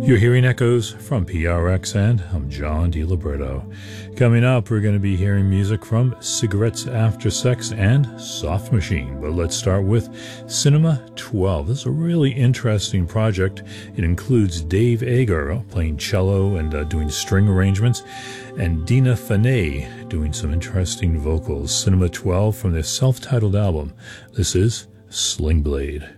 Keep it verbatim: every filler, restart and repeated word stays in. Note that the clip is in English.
You're hearing echoes from P R X, and I'm John DiLiberto. Coming up, we're going to be hearing music from Cigarettes After Sex and Soft Machine. But let's start with Cinema twelve. This is a really interesting project. It includes Dave Ager playing cello and uh, doing string arrangements, and Dina Fanay doing some interesting vocals. Cinema twelve from their self-titled album. This is Sling Blade.